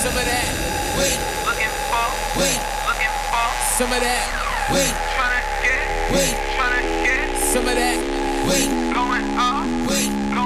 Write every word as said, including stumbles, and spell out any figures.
some of that. Wait, looking for, wait, looking for, some of that. Wait, tryna get, wait, tryna get, some of that. Wait.